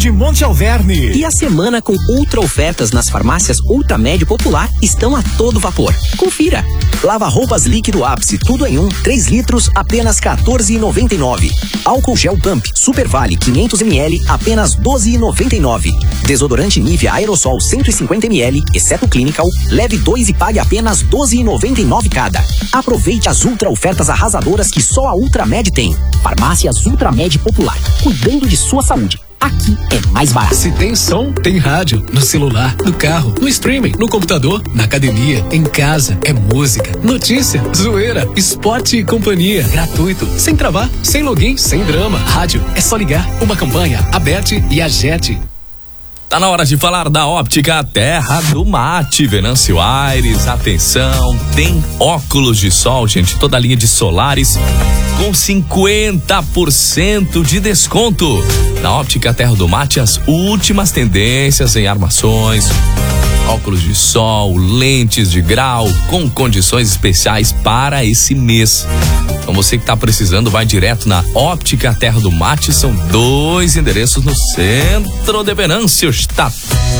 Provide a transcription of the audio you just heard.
de Monte Alverne. E a semana com ultra ofertas nas farmácias Ultramed Popular estão a todo vapor. Confira. Lava roupas líquido ápice, tudo em 3 litros, apenas R$14,99. Álcool gel Pump Super Vale 500 ml, apenas R$12,99. Desodorante Nivea Aerosol 150 ml, exceto Clinical, leve 2 e pague apenas R$12,99 cada. Aproveite as ultra ofertas arrasadoras que só a Ultramed tem. Farmácias Ultramed Popular, cuidando de sua saúde. Aqui é mais barato. Se tem som, tem rádio. No celular, no carro, no streaming, no computador, na academia, em casa. É música, notícia, zoeira, esporte e companhia. Gratuito, sem travar, sem login, sem drama. Rádio, é só ligar. Uma campanha, Aberte e Agete. Tá na hora de falar da Óptica Terra do Mate, Venâncio Aires. Atenção, tem óculos de sol, gente, toda a linha de solares com 50% de desconto. Na Óptica Terra do Mate, as últimas tendências em armações, óculos de sol, lentes de grau, com condições especiais para esse mês. Então você que tá precisando, vai direto na Óptica Terra do Mate. São 2 endereços no centro de Venâncio. Está